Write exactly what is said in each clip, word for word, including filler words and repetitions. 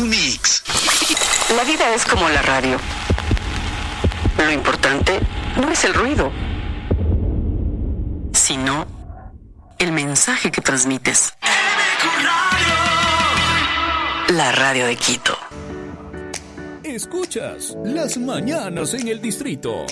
tu mix. La vida es como la radio. Lo importante no es el ruido, sino el mensaje que transmites. La radio de Quito. Escuchas Las Mañanas en el Distrito.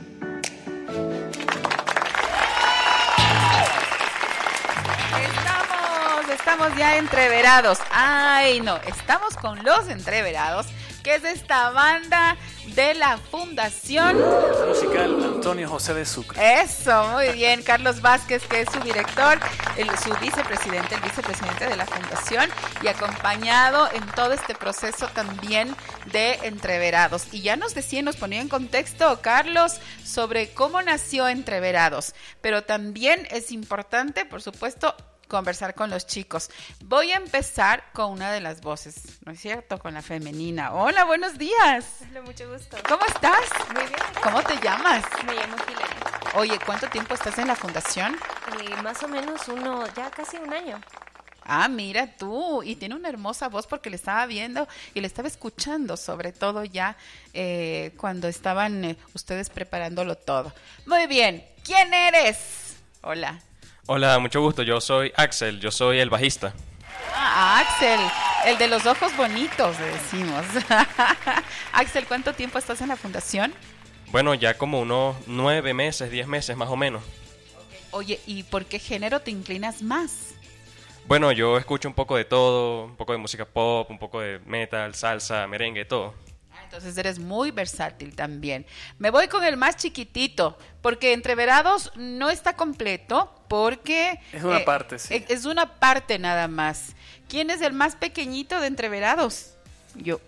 Estamos, estamos ya entreverados. Ay, no, estamos con los entreverados, que es esta banda de la Fundación Musical Antonio José de Sucre. Eso, muy bien. Carlos Vázquez, que es su director, el, su vicepresidente, el vicepresidente de la Fundación, y acompañado en todo este proceso también de Entreverados. Y ya nos decía, nos ponía en contexto, Carlos, sobre cómo nació Entreverados. Pero también es importante, por supuesto, conversar con los chicos. Voy a empezar con una de las voces, ¿no es cierto? Con la femenina. Hola, buenos días. Hola, mucho gusto. ¿Cómo estás? Muy bien. ¿Cómo te llamas? Me llamo Hilary. Oye, ¿cuánto tiempo estás en la fundación? Eh, más o menos uno, ya casi un año. Ah, mira tú, y tiene una hermosa voz porque le estaba viendo y le estaba escuchando, sobre todo ya eh, cuando estaban eh, ustedes preparándolo todo. Muy bien, ¿quién eres? Hola. Hola, mucho gusto. Yo soy Axel, yo soy el bajista. Ah, Axel, el de los ojos bonitos, le decimos. Axel, ¿cuánto tiempo estás en la fundación? Bueno, ya como unos nueve meses, diez meses más o menos. Oye, ¿y por qué género te inclinas más? Bueno, yo escucho un poco de todo, un poco de música pop, un poco de metal, salsa, merengue, todo. Entonces eres muy versátil también. Me voy con el más chiquitito, porque Entreverados no está completo, porque... Es una eh, parte, sí. Es una parte nada más. ¿Quién es el más pequeñito de Entreverados? Yo.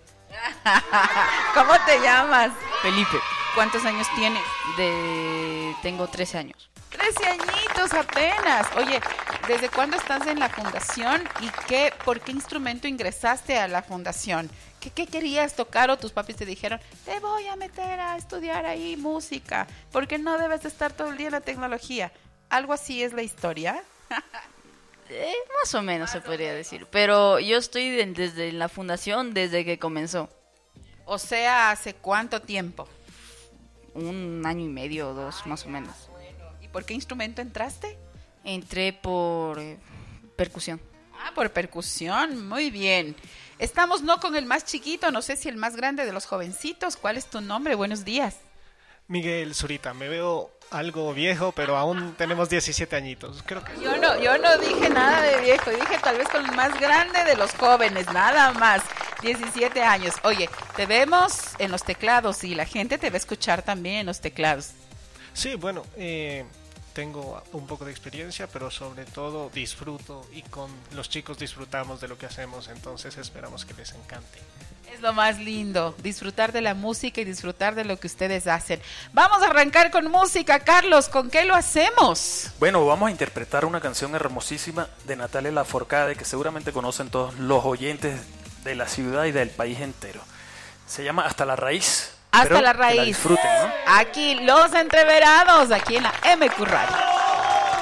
¿Cómo te llamas? Felipe. ¿Cuántos años tienes? De... Tengo trece años. Trece añitos apenas. Oye, ¿desde cuándo estás en la fundación y qué, por qué instrumento ingresaste a la fundación? ¿Qué, ¿Qué querías tocar o tus papis te dijeron, te voy a meter a estudiar ahí música, porque no debes de estar todo el día en la tecnología? ¿Algo así es la historia? Eh, más o menos se podría decir, pero yo estoy de- desde la fundación desde que comenzó, O sea, ¿hace cuánto tiempo? un año y medio o dos más o menos. ¿Y por qué instrumento entraste? Entré por eh, percusión. Ah, por percusión, muy bien. Estamos no con el más chiquito, no sé si el más grande de los jovencitos. ¿Cuál es tu nombre? Buenos días. Miguel Zurita, me veo algo viejo, pero aún tenemos diecisiete añitos. Creo que Yo no, yo no dije nada de viejo, dije tal vez con el más grande de los jóvenes, nada más, diecisiete años. Oye, te vemos en los teclados y la gente te va a escuchar también en los teclados. sí, bueno, eh, tengo un poco de experiencia, pero sobre todo disfruto y con los chicos disfrutamos de lo que hacemos, entonces esperamos que les encante. Es lo más lindo, disfrutar de la música y disfrutar de lo que ustedes hacen. Vamos a arrancar con música, Carlos, ¿con qué lo hacemos? Bueno, vamos a interpretar una canción hermosísima de Natalia Lafourcade que seguramente conocen todos los oyentes de la ciudad y del país entero. Se llama Hasta la Raíz. Hasta pero la que raíz. la disfruten, ¿no? Aquí los Entreverados, aquí en la M Q Radio.